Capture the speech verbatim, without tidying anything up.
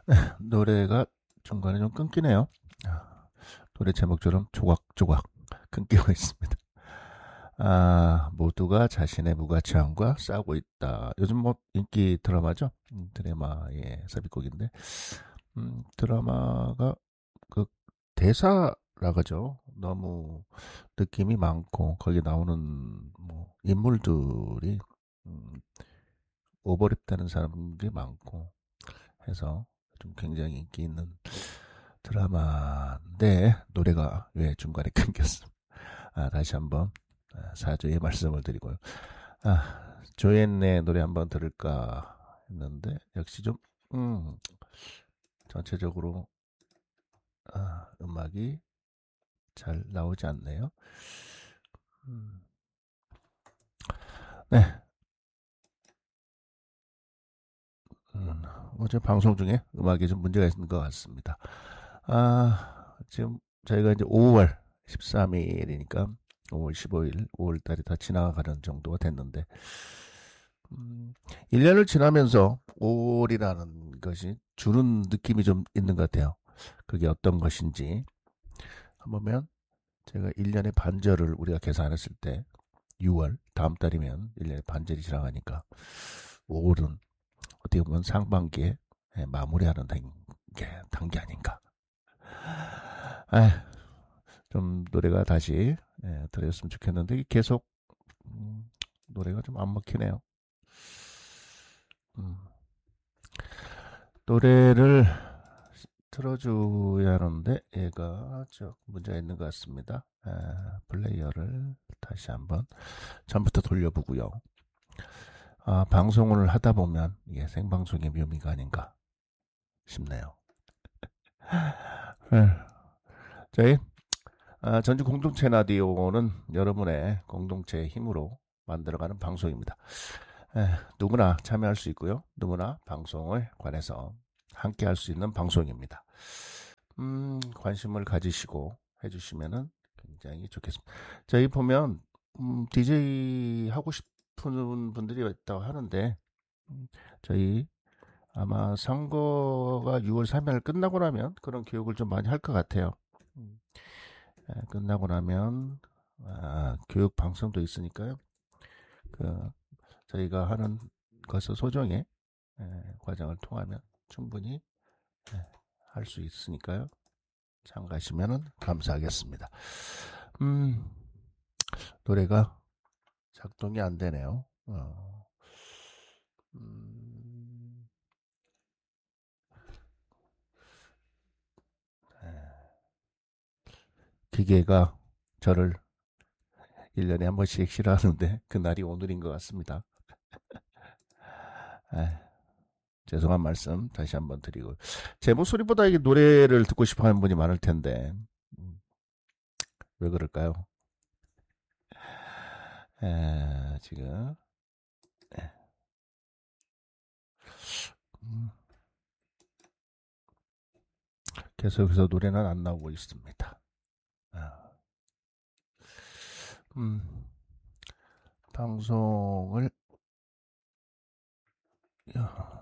노래가 중간에 좀 끊기네요. 아, 노래 제목처럼 조각조각 끊기고 있습니다. 아, 모두가 자신의 무가치함과 싸우고 있다. 요즘 뭐 인기 드라마죠? 음, 드라마의 삽입곡인데, 음, 드라마가 그 대사라가죠. 너무 느낌이 많고 거기 나오는 뭐 인물들이 음, 오버랩되는 사람들이 많고 해서 좀 굉장히 인기 있는 드라마인데 노래가 왜 중간에 끊겼습니다. 아, 다시 한번 아, 사죄의 말씀을 드리고요. 아, 조앤의 노래 한번 들을까 했는데 역시 좀 음, 전체적으로 아, 음악이 잘 나오지 않네요. 음, 네, 음, 어제 방송 중에 음악에 좀 문제가 있는 것 같습니다. 아, 지금 저희가 이제 오월 십삼 일이니까 오월 십오 일, 오월 달이 다 지나가는 정도가 됐는데, 음, 일 년을 지나면서 오월이라는 것이 주는 느낌이 좀 있는 것 같아요. 그게 어떤 것인지. 한번 제가 일 년의 반절을 우리가 계산했을 때 유월, 다음 달이면 일 년의 반절이 지나가니까 오월은 어떻게 보면 상반기에 예, 마무리하는 단계, 단계 아닌가. 아, 좀 노래가 다시 예, 들었으면 좋겠는데 계속 음, 노래가 좀 안 먹히네요. 음, 노래를 틀어줘야 하는데 얘가 저 문제가 있는 것 같습니다. 아, 플레이어를 다시 한번 전부터 돌려보고요. 아, 방송을 하다 보면 이게 생방송의 묘미가 아닌가 싶네요. 네. 저희 아, 전주 공동체 라디오는 여러분의 공동체의 힘으로 만들어가는 방송입니다. 에, 누구나 참여할 수 있고요. 누구나 방송을 관해서 함께 할 수 있는 방송입니다. 음, 관심을 가지시고 해주시면 굉장히 좋겠습니다. 저희 보면 음, 디제이 하고 싶은 분들이 있다고 하는데 음, 저희 아마 선거가 유월 삼 일 끝나고 나면 그런 교육을 좀 많이 할 것 같아요. 음, 에, 끝나고 나면 아, 교육 방송도 있으니까요. 그 저희가 하는 것을 소정의 에, 과정을 통하면 충분히 할 수 있으니까요. 참가하시면 감사하겠습니다. 음, 노래가 작동이 안 되네요. 어, 음, 기계가 저를 일 년에 한 번씩 싫어하는데 그날이 오늘인 것 같습니다. 에, 죄송한 말씀 다시 한번 드리고 제 목소리보다 이 노래를 듣고 싶어하는 분이 많을 텐데 음, 왜 그럴까요? 에, 지금 음, 계속해서 노래는 안 나오고 있습니다. 아, 음, 방송을